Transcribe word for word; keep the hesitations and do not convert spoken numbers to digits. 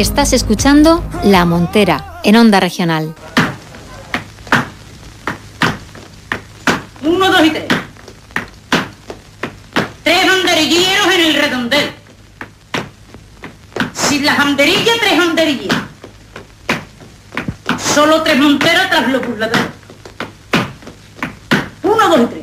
Estás escuchando La Montera, en Onda Regional. Uno, dos y tres. Tres banderilleros en el redondel. Sin las banderillas, tres banderillas. Solo tres monteras tras los burladores. Uno, dos y tres.